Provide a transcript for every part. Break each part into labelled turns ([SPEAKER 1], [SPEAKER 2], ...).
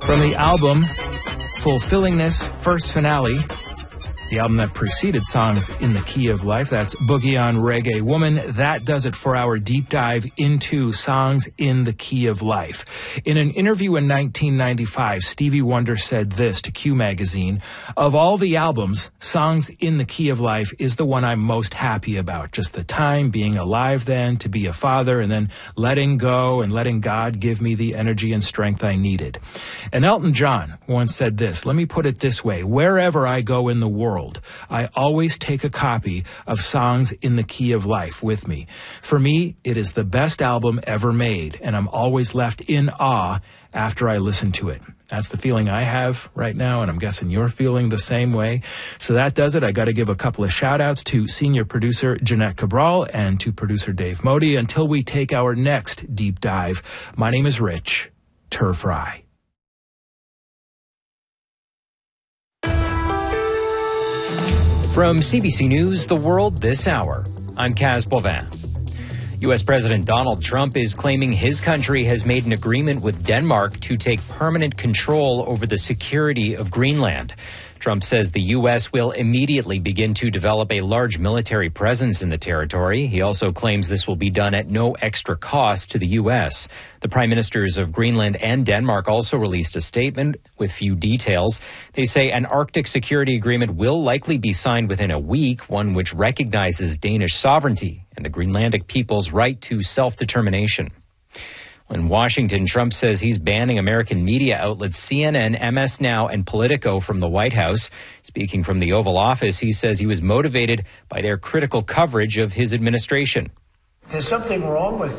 [SPEAKER 1] From the album Fulfillingness First Finale, the album that preceded Songs in the Key of Life, that's Boogie on Reggae Woman. That does it for our deep dive into Songs in the Key of Life. In an interview in 1995, Stevie Wonder said this to Q Magazine: "Of all the albums, Songs in the Key of Life is the one I'm most happy about. Just the time, being alive then, to be a father, and then letting go and letting God give me the energy and strength I needed." And Elton John once said this: "Let me put it this way. Wherever I go in the world, I always take a copy of Songs in the Key of Life with me. For me, it is the best album ever made, and I'm always left in awe after I listen to it." That's the feeling I have right now, and I'm guessing you're feeling the same way. So that does it. I got to give a couple of shout-outs to senior producer Jeanette Cabral and to producer Dave Modi. Until we take our next deep dive, my name is Rich Turfry.
[SPEAKER 2] From CBC News, The World This Hour, I'm Kaz Bovin. U.S. President Donald Trump is claiming his country has made an agreement with Denmark to take permanent control over the security of Greenland. Trump says the U.S. will immediately begin to develop a large military presence in the territory. He also claims this will be done at no extra cost to the U.S. The prime ministers of Greenland and Denmark also released a statement with few details. They say an Arctic security agreement will likely be signed within a week, one which recognizes Danish sovereignty and the Greenlandic people's right to self-determination. In Washington, Trump says he's banning American media outlets CNN, MS Now, and Politico from the White House. Speaking from the Oval Office, he says he was motivated by their critical coverage of his administration.
[SPEAKER 3] There's something wrong with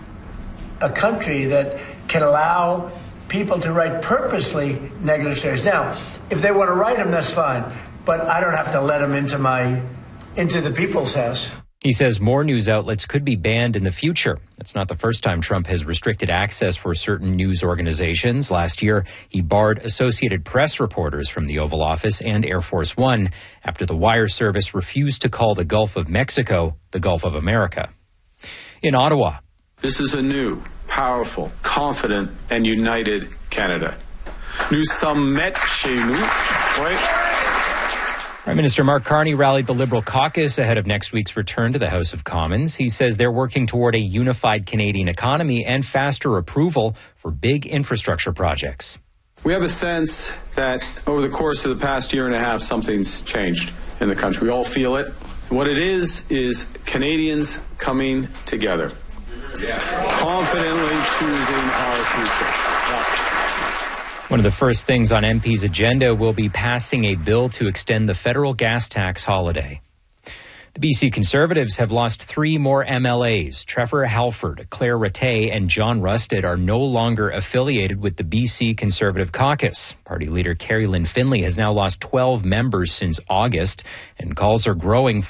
[SPEAKER 3] a country that can allow people to write purposely negative stories. Now, if they want to write them, that's fine. But I don't have to let them into the people's house.
[SPEAKER 2] He says more news outlets could be banned in the future. It's not the first time Trump has restricted access for certain news organizations. Last year, he barred Associated Press reporters from the Oval Office and Air Force One after the wire service refused to call the Gulf of Mexico the Gulf of America. In Ottawa,
[SPEAKER 4] this is a new, powerful, confident, and united Canada. Nous sommes maîtres chez nous. Ouais.
[SPEAKER 2] Prime Minister Mark Carney rallied the Liberal caucus ahead of next week's return to the House of Commons. He says they're working toward a unified Canadian economy and faster approval for big infrastructure projects.
[SPEAKER 4] We have a sense that over the course of the past year and a half, something's changed in the country. We all feel it. What it is Canadians coming together, confidently choosing our future.
[SPEAKER 2] One of the first things on MP's agenda will be passing a bill to extend the federal gas tax holiday. The BC Conservatives have lost 3 more MLAs. Trevor Halford, Claire Rattay, and John Rusted are no longer affiliated with the BC Conservative Caucus. Party leader Carrie Lynn Finlay has now lost 12 members since August, and calls are growing